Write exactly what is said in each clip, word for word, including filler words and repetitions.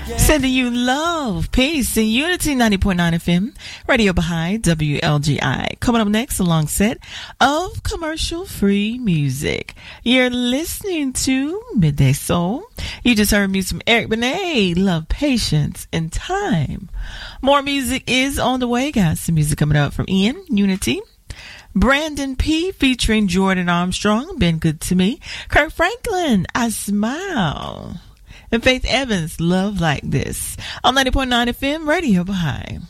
Sending you love, peace, and unity. Ninety point nine F M, Radio Baha'i, W L G I. Coming up next, a long set of commercial-free music. You're listening to Midday Soul. You just heard music from Eric Benet, Love, Patience, and Time. More music is on the way. Got some music coming up from Ian, Unity. Brandon P. featuring Jordan Armstrong, Been Good to Me. Kirk Franklin, I Smile. And Faith Evans, Love Like This. On ninety point nine F M, Radio Baha'i.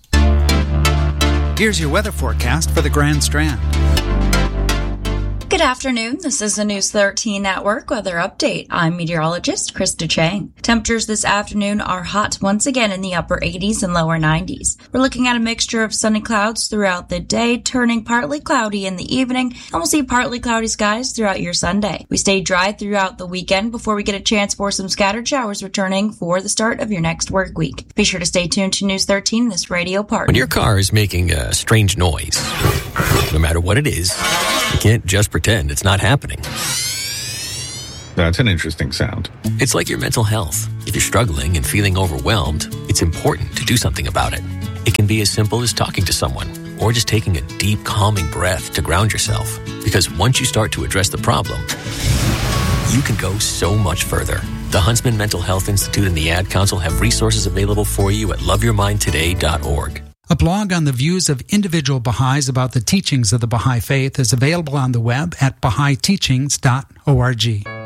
Here's your weather forecast for the Grand Strand. Good afternoon. This is the News thirteen Network weather update. I'm meteorologist Krista Chang. Temperatures this afternoon are hot once again in the upper eighties and lower nineties. We're looking at a mixture of sunny clouds throughout the day, turning partly cloudy in the evening, and we'll see partly cloudy skies throughout your Sunday. We stay dry throughout the weekend before we get a chance for some scattered showers returning for the start of your next work week. Be sure to stay tuned to News thirteen, this radio partner. When your car is making a strange noise, no matter what it is, you can't just pretend it's not happening. That's an interesting sound. It's like your mental health. If you're struggling and feeling overwhelmed, it's important to do something about it. It can be as simple as talking to someone or just taking a deep, calming breath to ground yourself. Because once you start to address the problem, you can go so much further. The Huntsman Mental Health Institute and the Ad Council have resources available for you at love your mind today dot org. A blog on the views of individual Baha'is about the teachings of the Baha'i Faith is available on the web at baha'i teachings dot org.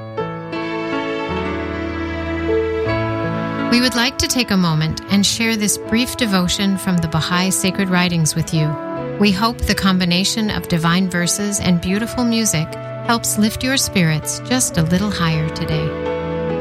We would like to take a moment and share this brief devotion from the Baha'i Sacred Writings with you. We hope the combination of divine verses and beautiful music helps lift your spirits just a little higher today.